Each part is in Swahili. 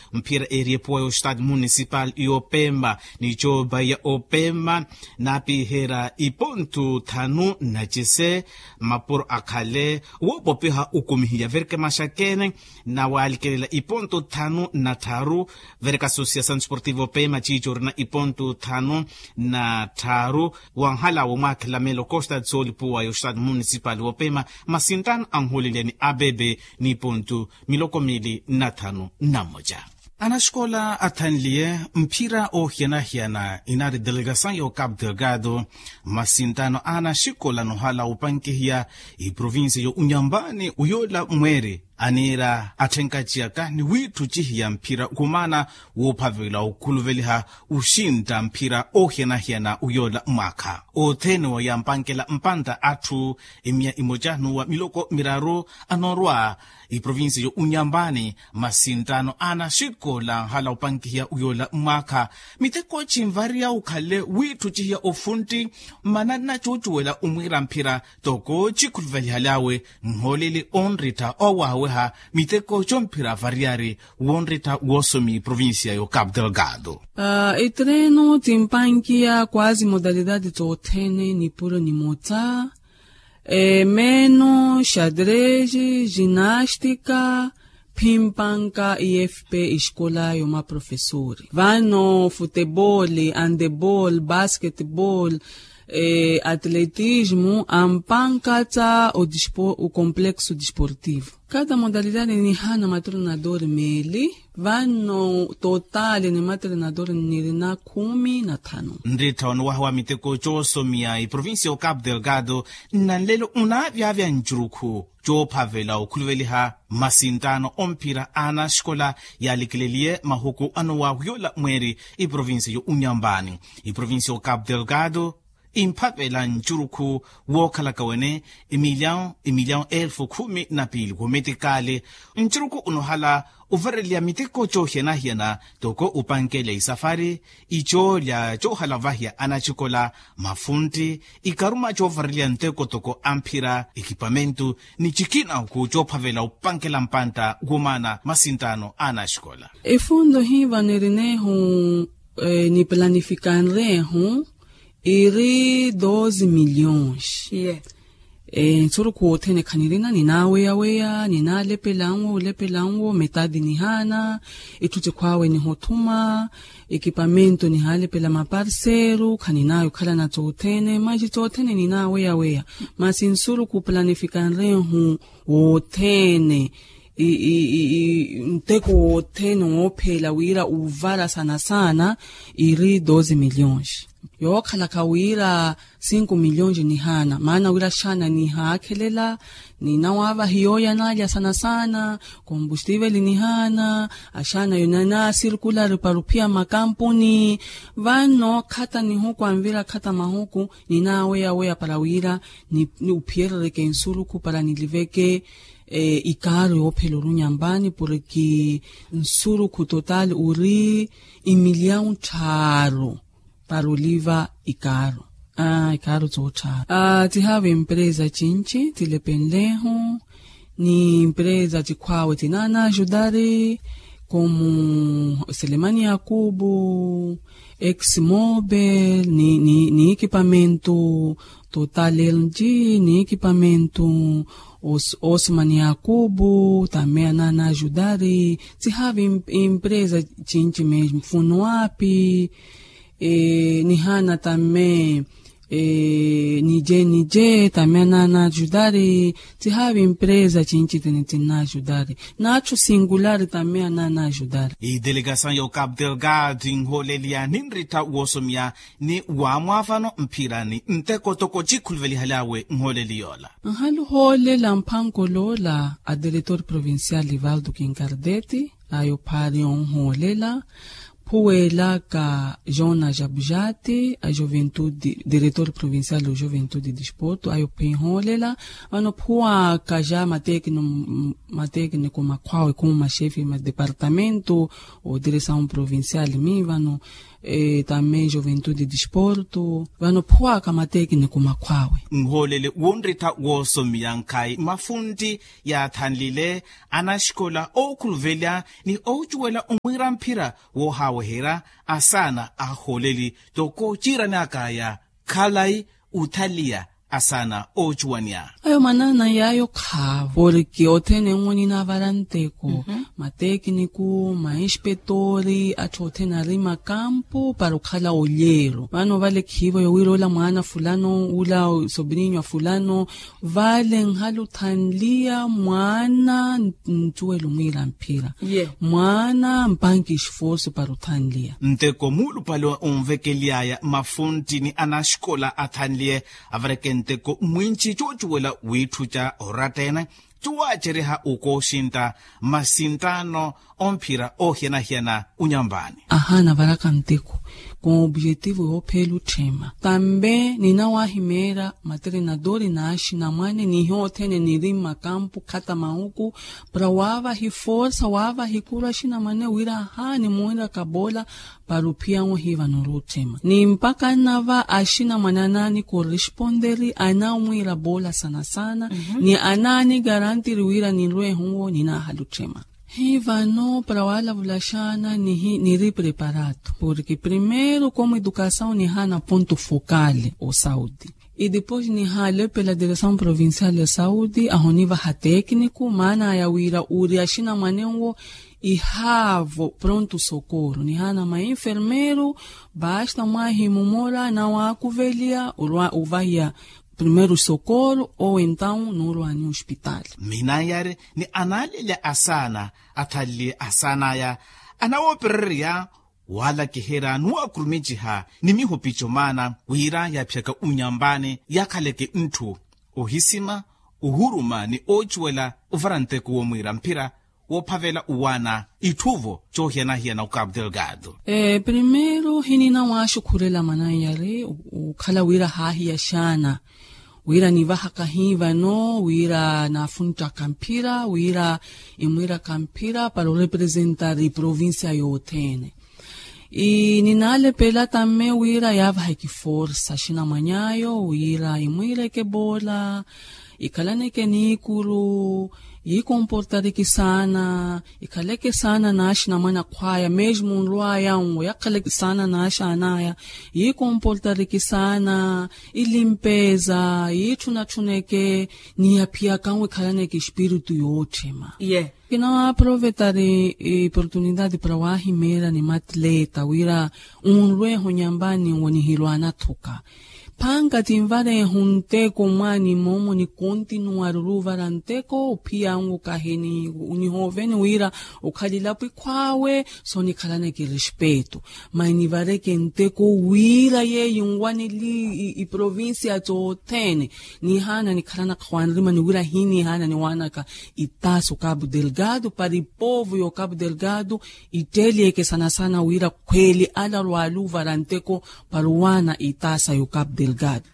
mpira eriepoa o Estado Municipal e Opemba ni joba ya Opemba na pihera ipontu thanu na jise mapur akhale wopopiha ukumihia verke mashakene na walikelela ipontu thanu na tharu verka Associação Desportiva Opemba chichor na ipontu thanu na tharu wanghala wa maklamelo Costa Dzoli puwa yo Estado Municipal Opemba masintan anghulileni abebe ni pontu milokomili na thanu na moja. Ana escola athanlie mpira o hiana inari delegação yo Cabo Delgado masintano ana escola no hala upankihia i província yo Unhambane uyola mwere anira athenkachiaka ni witu chihia mpira kumana wophavela ukhuluveliha ushinda mpira o hiana uyola mwaka o theno ya mpankela mpanda athu emia imojanu wa miloko miraro anorwa i província yo Unhambane masintano ana shikola hala upankihia uyola mwaka miteko chimvaria ukhale witu chihia ofunti manana chochuwela umwira mpira toko chikhuluveliha ngholeli onrita owawe ha miteko chompira variare wonrita wosomi província yo Cabo Delgado. E treino timpankia quase modalidade totene ni puro ni mota, meno, xadrez, ginástica, pimpanca, IFP, escola e uma professora. Vano futebol, handebol, basquetebol, atletismo, ampancata o complexo desportivo. Cada modalidade ni hana matrenador meli, vano total ni matrenador nirina 15. Ndrita wanuwa miteko chosomia i província o Cabo Delgado nanlelo unavya njuruku jophavela ukhuluveliha masintano ompira ana escola yalikelelie mahuku anowa huyola mweri i província yo Unhambane. I província o Cabo Delgado imphavela njuruku wokhalakawene imilhão elfu 12 kumetikale njuruku unohala uvarelia miteko chohiana toko upankele isafari icho lya chohala vahia anachikola mafunti ikaruma chovarelia nteko toko amphira ekipamentu ni chikina ku chophavela upankela mpanta gumana masintano anachikola efundo hiva nerinehu ni planificanrehu iri 12 milhões. Yeah. Nsuru kuotene kanirina nina wea nina lepelango metade ni hana etute kwawe ni hotuma ekipamento ni hale pela maparceiro kaninayo kala na totene maji totene nina wea mas nsuru ku planificanrehu wotene nteko wotene wophela wira uvala sana iri 12 milhões. Yokhala kawira 5 milhões ni hana maana wira shana ni hakelela ni nawava hiyoya nalya sana combustível ni hana ashana yonana circular parupia makampuni vano kata ni huku anvira kata mahuku ni wea para wira ni upierre ke nsuluku para niliveke ikaro opelo Unhambane porque nsuluku total uri 1 milhão para oliva ikaro. Ikaro zochara. Tihave empresa chinchi, tilepenleho, ni empresa tikwawe tinana ajudare, como Selemani Yakubu, Exmobil, ni equipamento Total LG, ni equipamento Osman Yakubu, também anana ajudare, tihave empresa chinchi mesmo, Funuapi, nihana também nije também na ajudare tihave empresa chinchi na ajudare nacho singular também na ajudare i delegação yo Cabo Delgado inholelia ninrita wosomia ni wamwafano mpirani nteko toko chikhuluveli halawe nholeliola halu hole la mpankolola a diretor provincial Livaldo Quincardete ayo pari holela Puela ka Jona Jabujate, a juventude, diretor provincial da Juventude de Desporto, ayo penholela, ano pua ka já técnico maqual como uma chefe de departamento ou direção provincial mi vano também Juventude de Desporto, vano phuaka matekniko makwawe. Ngholele wonrita wosomiyankai mafundi ya thanlile anashikola okulvelia ni ojuela umwira mpira wo hawehera asana aholeli toko jirana kaya khalai uthalia asana ojuania. Ayo manana yayo khavo, porque othene ngoni na varanteko, matekniku, maespetori, athotena rima campo para ukhala olhero. Vano vale khivo yo wirola mwana fulano, ula sobrinho fulano, vale nghalu thanlia mwana ntuelo mwira mpira. Mwana mpanki esforço para uthanlia. Nteko mulu palo unvekeliaya mafundi ni anashikola athanlie avreke nteko mwinchi chochuela withucha oratena chuwachereha ukoshinta masintano ompira ohiena unyambani. Ahana varaka nteko com objetivo yo pelo tema. Também nina wahimera matrenadori na ashina mane ni hotene ni rima campo kata mauku pra wava hi força wava hi kura ashina mane wira hani muira kabola parupia hiva no tema. Ni mpaka nava ashina mananani corresponderi ana muira bola sana ni anani garantiri wira ni rue hungo ni na halutema. Hiva no para wala vulashana ni preparado, porque primeiro como educação ni hana ponto focal o saúde. E depois ni hale pela direção provincial de saúde ahoniva ha técnico mana ya wira uri ashina manengo e havo pronto socorro ni hana ma enfermeiro basta ma himumora na wa kuvelia o vai primeiro socorro ou então no hospital. Minayare ni analele asana atali asana ya anawoperia wala kihera nuwa kurumijiha ni miho pichomana wira ya pyaka unyambane ya kaleke ntu uhisima uhuruma ni ojuela uvaranteko wo mwira mpira wopavela uwana ituvo chohiena uCabo Delgado. Primeiro hinina washu kurela manayare ukhala wira hahi ya shana. Wira ni vahaka hiva no, wira na funta campira, wira imwira campira para representar a província yotene. E ninale pela também wira yava haki força, shina manyayo, wira imwira ke bola, ikalane ke nikuru, e comportare sana, e kaleke sana na ashina mana kwaya, mesmo unruaya ya kaleke sana na ashanaya, e comportare sana, e limpeza, e chuneke, ni apia kanwe kalane ke espírito yochema. Que não aproveitar a oportunidade para o ahimera ni matleta, wira unrue honyambani woni hiruana toka. Panga timvare hunteko mani momo ni continuar ruvaranteko pia ungu kaheni unihoveni wira ukalilapi kwawe so ni kalane ki respeto mani vare ke nteko wira ye yungwani li i provincia to tene ni hana ni kalana kwanrima ni wira hini hana ni wanaka itaso Cabo Delgado para o povo yo Cabo Delgado itelie ke sana wira kweli ala rwalu varanteko paruana itasa yo Cabo Delgado.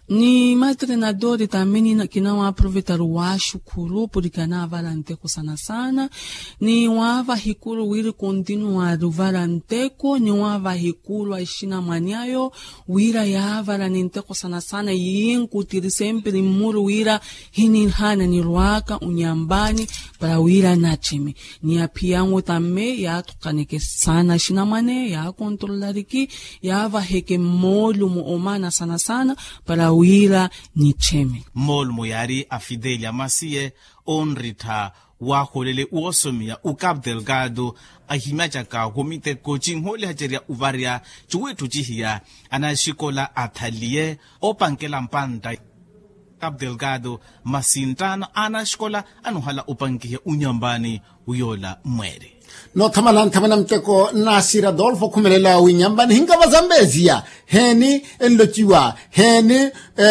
Ni matrenadori também que não aproveitar o acho kuru porque na varanteko sana ni wava hikuru wiri continuar o varanteko ni wava hikuru ashina manyayo wira ya varanteko sana yinkutiri sempre muru wira hini hana ni ruaka unyambani para wira nachime ni apiango também ya tukaneke sana ashina mane ya kontrolariki ya vaheke molu muomana sana para wira ni cheme. Mol muyari afidelia masie onrita waholele uosomia uCabo Delgado ahimaja ka komite coaching hole hajeria uvaria chuwetu jihia anashikola athalie opankela mpanda Cabo Delgado masintano anashikola anuhala upankihe unyambani uyola mwere. No thamana mteko Nasir Adolfo kumelela winyambani hinga wa Zambezia heni enlochiwa heni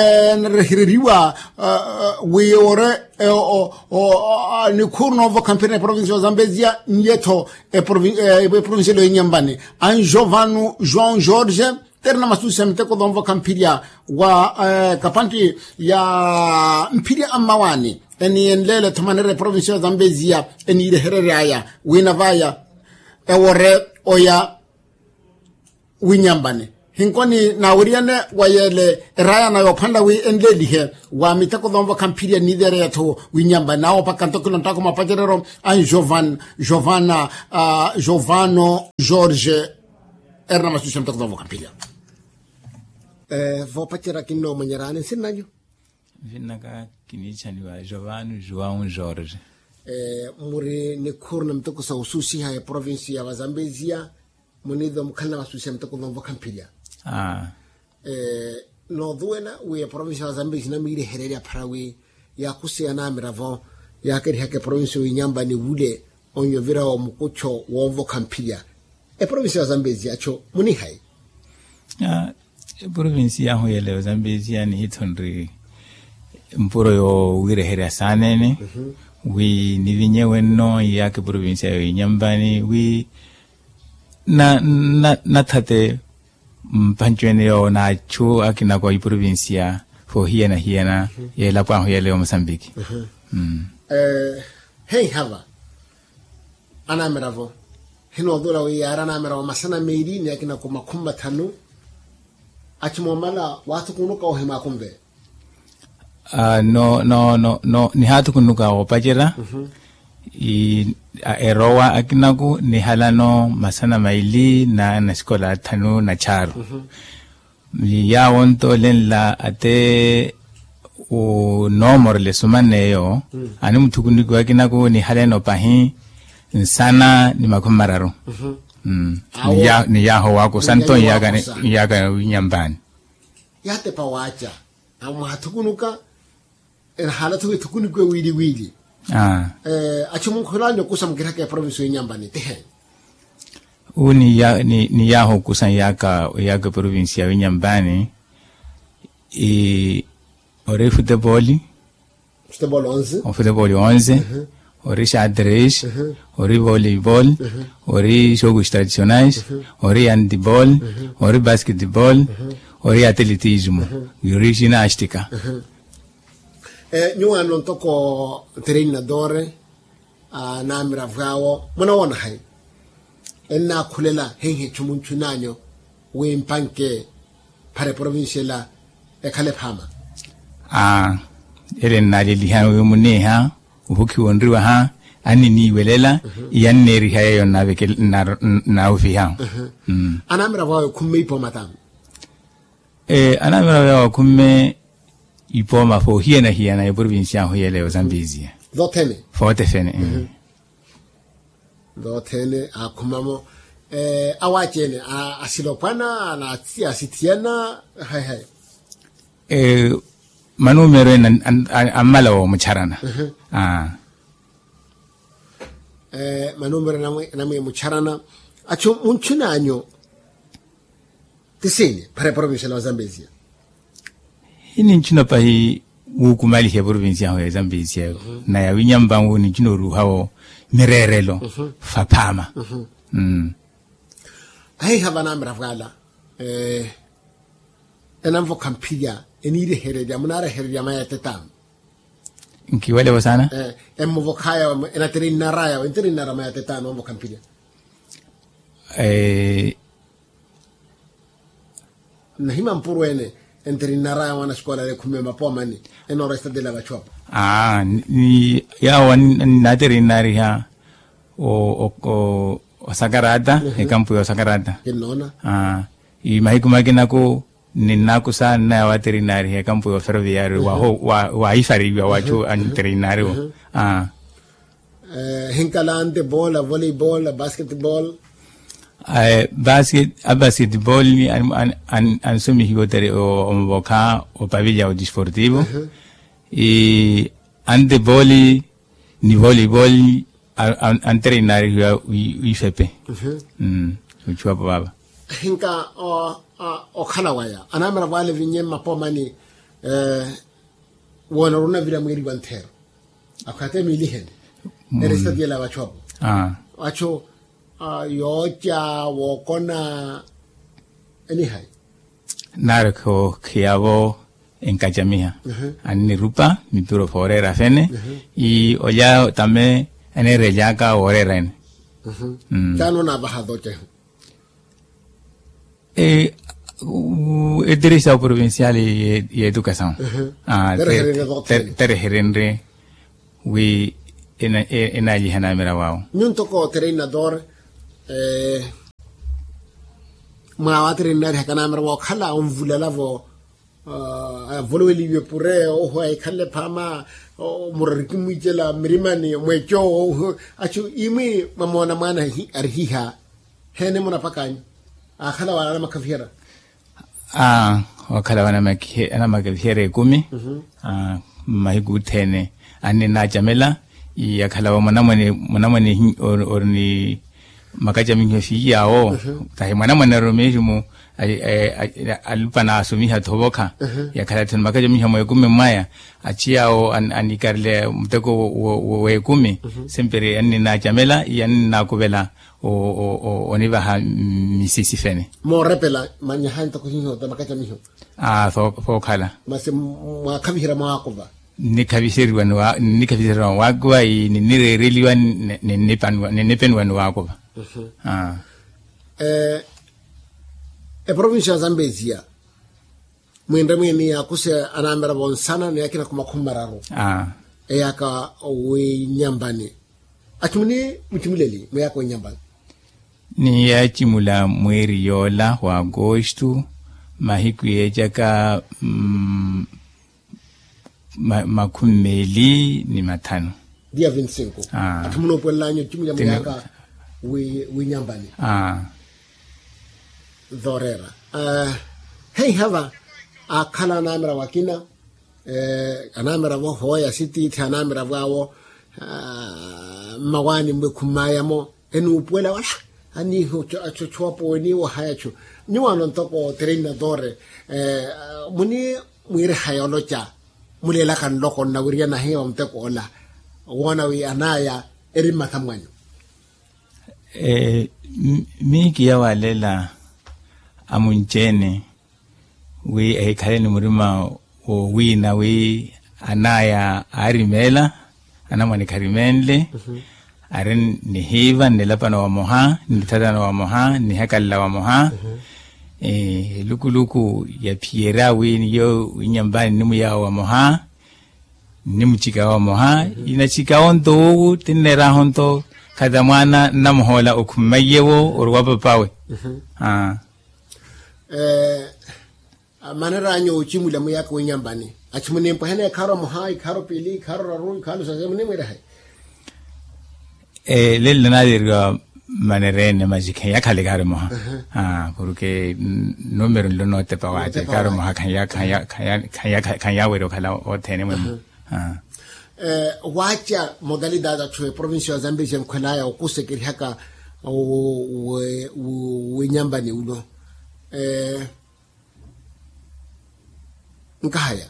nrehiriwa wiore ni kurno vo campina provincia Zambezia nyeto provincia lo winyambani an Giovanu João Jorge terna masusa mteko domvo campilia wa kapanti ya mpilia amawani eni enlele tamanere provincia Zambezia eni ile hereraya wina vaya ewore oya winyambane hinkoni na wuriane wayele raya na yopanda wi endeli he wa mitako dhombo kampiria nidere yato winyamba nao pakantokilo ntako mapajerero an Giovano Jorge erna masusha mitako dhombo kampiria vo pachera kino manyarane sinanyo vinaka kinichani wa Giovano João Jorge muri ni kurna mitako sa ususi haya provinsi ya Zambezia munido mkana masusha mitako dhombo kampiria no duena we province wa Zambia na mire herere parawe ya kusia na miravo ya keri hake province wa Nyamba ni wule onyo vira wa mukucho wovo kampia province wa Zambia acho muni hai province ya hoyele wa Zambia ni hitondri mpuro yo wire herere sanene wi ni vinyewe no ya ke province wa Nyamba ni wi na tate mpanchwene yo na chu akina kwa provincia fo hiena ye la kwa yele o Mozambique hey hava ana meravo hino dola wi arana meravo masana meiri ni akina kwa makumba tanu achimomala watu kunuka o hema kumbe no ni hatu kunuka o pajera erowa akinaku ni halano masana maili na skola tanu na charu ya wonto lenla ate o nomor le sumaneyo ani mtukundiku akinaku ni halano pahi sana ni makumararo ni yaho wako santo yaga Nyambani yate pawacha amu hatukunuka halatu tukuniku wili achumukulanyo kusa mkiraka ya province ya Nyambani tehe ni yaho kusa yaka province ya Nyambani ore futeboli 11 ore xadrez ore voleibol ore jogos tradicionais ore handball ore basketball ore atletismo e ore ginástica nyuan non toko treinadore na miravao mwana wana hai enna kulela henhe chumunchunanyo we mpanke pare province la ekale phama ele nalili hawe muneha ubuki wondriwa ha anini welela yaneri hayo na veke na ufiha ana miravao kumme ipo matam ana miravao kumme ipoma fo hiena ya provincia hoyele Zambia dotene forte fene dotene akumamo awachene asilopana na asitiana hai manumero amala o mucharana manumero na mucharana acho munchunanyo tisini para provincia la Zambia ini nchino pahi ukumali he province ya Zambia na ya Nyambangu ni nchino ruhao mirerelo fapama ai havana mravgala enamvo kampia enire heredia munara heredia maya tetam nkiwele wasana emvo kaya enateri naraya enteri nara maya tetam emvo kampia na hima mpuru ene enteri naraya wana skola le kumema pomani eno resta de la bachopa ni ya wan nateri nariha o sagarada e campo yo sagarada kinona i mahikuma kinako ninaku sana ya veterinari e campo yo ferroviario wa ifari wa wacho veterinario hinkalante bola voleibol basketball basketball an sumi higotere o mboka o pavilla o disportivo e handball ni voleibol an treinario IFP uchwa baba hinka o khalawaya anamra vale vinyema pomani wona runa vira mwiri bantero akate milihen eresta diela bacho acho yocha wokona anihai narko kiavo en Cachamia ani rupa mi puro forera fene y oya también ene reyaka oreren kano na bahado che Direção Provincial e Educação. Terrerenre, we enaji hanamira wao. Nyunto ko treinador ma treinador hakanamira wao khala umvulala vo volweli be pure o ho ai khalle phama murariki mujela mirimani mwecho achu imi mamona mana hi arhiha hene mona pakany akhala wala makafira wakhala wana makafira 10 mahigu 10 anina jamela yakhala mwanamwane orni makajami fi yao tahi mwanamwane romejumu alupana asumiha thoboka yakhala tun makajami hamo 10 maya achiao anikarle mteko we 10 sempere anina jamela yanina kubela o nivaha misisi fene mo repela manya hanta ko hinho ta makajami ho fo khala mase mwa kabihira mwakoba nikabisirwa wagwa nirereliwa nenepenwa wakoba provincia Zambezia mwenda mweni yakuse anambera bonsana ne yakina kumakumbararo yaka we nyambani atumuni mutimuleli mwako nyambani ni yachimula mweri yola wa agosto mahiku yejaka makumeli ni matano dia 25 atumuno polanyo timya mwaka we nyambani dorera hey hava akhala namra wakina anamra wo hoya city tanamra wawo mawani mbekumaya mo enu puela wala ani ho chochopo ni wo hayacho ni wano ntoko treinador muni mwire hayolocha mulela kan loko na wiria na hewa mteko ola wana wi anaya eri matamwanyo miki ya walela amunjene we khaleni murima o wina we anaya arimela anamani karimenle aren ni hiva ni lapana wa moha ni tadana wa moha ni hakalla wa moha luku ya piera we ni yo nyambani nimu ya wa moha nimu chika wa moha ina chika onto tinera honto kada mwana namhola okumayewo orwaba pawe manera anyo uchimula muyako nyambani achimune mpahene karo moha karo pili karo raru kalo sazemune mwera hai lele nadirga manerene majike yakale karo moha porque numero lo note pawaje karo moha kanya wero kala otene mu wacha modalidad achwe provincia Zambezia mkhalaya okusekeri haka we nyambani ulo nkahaya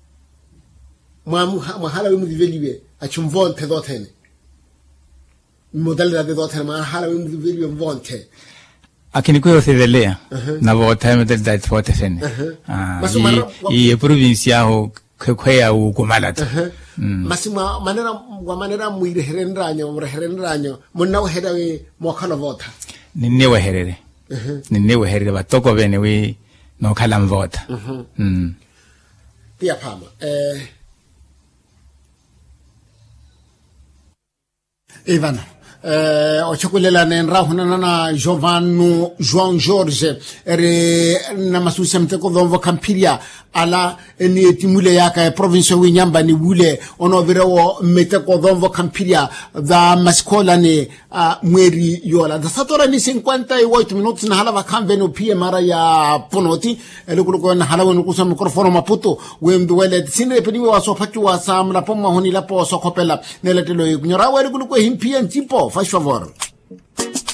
mahala we mudiveliwe achumvonte dotene modalidad de dotene mahala we mudiveliwe mvonte akini ko yosedelea na vota modalidad fote fene i provincia ho kweya ukumalata masima manera muire herenranyo munna heda we mokhala vota ninnewe herere batoko bene we no khala mvota pia pama Ivana ochokulela nenra hunana na João Jorge na masusia mteko dhomvo kampiria ala ni timule yaka province winyamba ni wule ono virewo meteko dhomvo kampiria da maskola ni mweri yola da satora ni 58 minutos na hala vakamve no pia mara ya ponoti elukuluko na hala wenu kusa mikrofono Maputo wemdu wele sine pediwe wasopaki wasamla pomma honi lapo sokopela neletelo nyora wele kuluko himpia ntipo faz favor